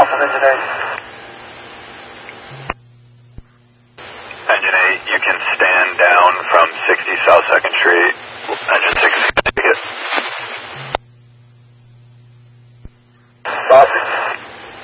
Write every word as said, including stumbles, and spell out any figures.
off of engine eight. Engine eight, you can stand down from sixty South second Street. Engine six.